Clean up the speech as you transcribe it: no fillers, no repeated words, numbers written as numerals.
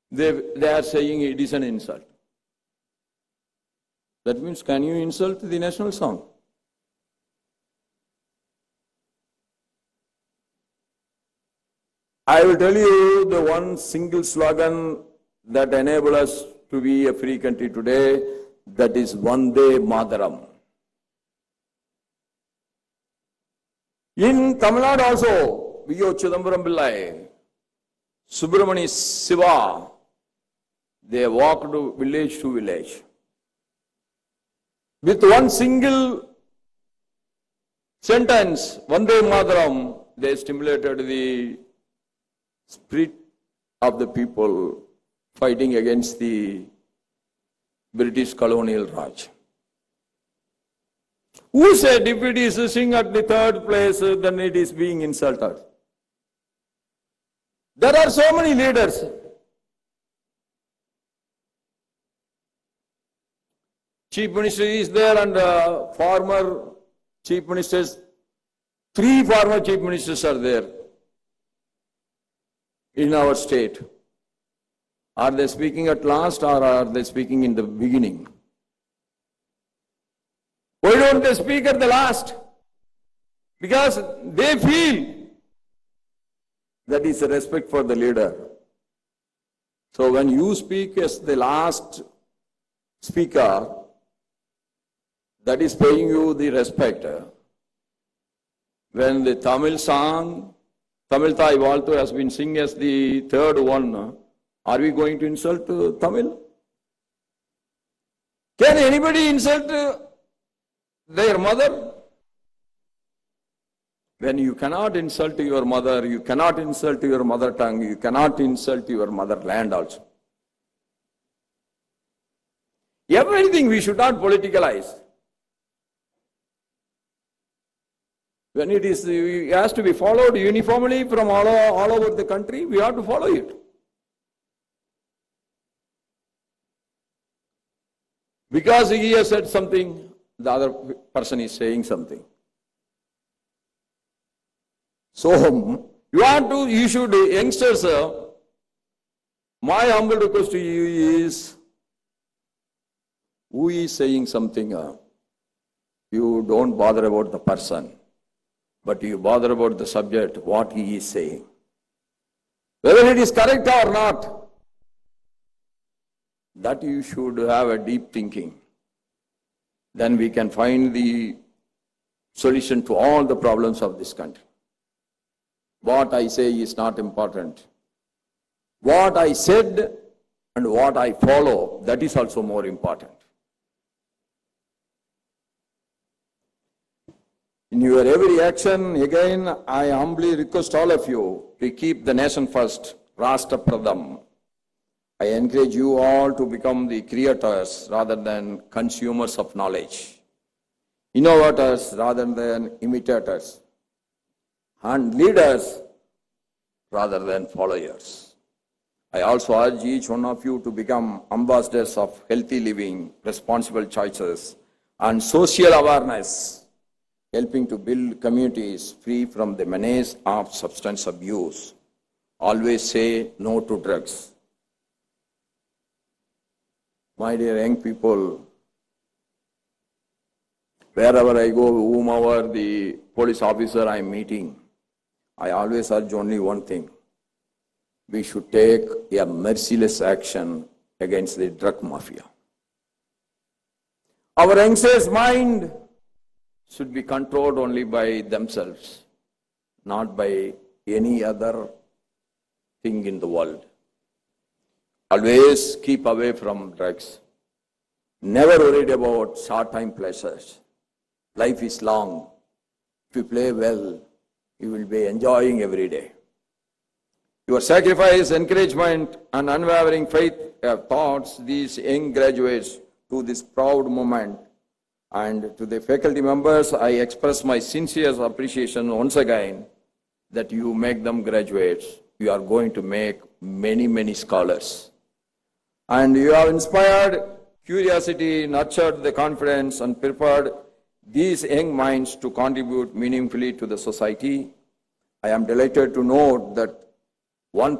they are saying it is an insult. That means, can you insult the national song? I will tell you the one single slogan that enables us to be a free country today, that is Vande Mataram. In Tamil Nadu also, V.O. Chidambaram Pillai, Subramani Siva, they walked village to village. With one single sentence, Vande Mataram, they stimulated the spirit of the people fighting against the British colonial Raj. Who said if it is sing at the third place, then it is being insulted? There are so many leaders. Chief Minister is there and former Chief Ministers, 3 former Chief Ministers are there in our state. Are they speaking at last or are they speaking in the beginning? Why don't they speak at the last? Because they feel that is a respect for the leader. So when you speak as the last speaker, that is paying you the respect. When the Tamil song, Tamil Thai Valtu has been sung as the third one, are we going to insult Tamil? Can anybody insult their mother? When you cannot insult your mother, you cannot insult your mother tongue, you cannot insult your motherland also. Everything we should not politicalize. When it has to be followed uniformly from all over the country, we have to follow it. Because he has said something, the other person is saying something. So, you should, youngsters, my humble request to you is, who is saying something, you don't bother about the person, but you bother about the subject, what he is saying. Whether it is correct or not, that you should have a deep thinking. Then we can find the solution to all the problems of this country. What I say is not important. What I said and what I follow, that is also more important. In your every action, again, I humbly request all of you to keep the nation first, Rashtra Pradham. I encourage you all to become the creators rather than consumers of knowledge, innovators rather than imitators, and leaders rather than followers. I also urge each one of you to become ambassadors of healthy living, responsible choices, and social awareness, helping to build communities free from the menace of substance abuse. Always say no to drugs. My dear young people, wherever I go, whomever the police officer I am meeting, I always urge only one thing. We should take a merciless action against the drug mafia. Our youngsters' mind should be controlled only by themselves, not by any other thing in the world. Always keep away from drugs. Never worried about short-time pleasures. Life is long. If you play well, you will be enjoying every day. Your sacrifice, encouragement, and unwavering faith have taught these young graduates to this proud moment. And to the faculty members, I express my sincere appreciation once again that you make them graduates. You are going to make many, many scholars. And you have inspired curiosity, nurtured the confidence, and prepared these young minds to contribute meaningfully to the society. I am delighted to note that one